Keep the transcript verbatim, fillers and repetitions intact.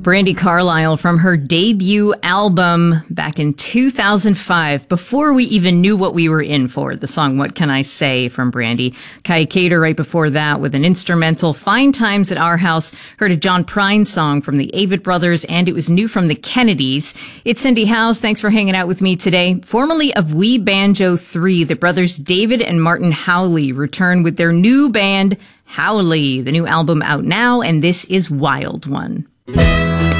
Brandi Carlile from her debut album back in two thousand five, before we even knew what we were in for. The song What Can I Say from Brandi. Kai Cater right before that with an instrumental, Fine Times at Our House. Heard a John Prine song from the Avett Brothers, and it was new from the Kennedys. It's Cindy Howes. Thanks for hanging out with me today. Formerly of We Banjo three, the brothers David and Martin Howley return with their new band, Howley. The new album out now, and this is Wild One.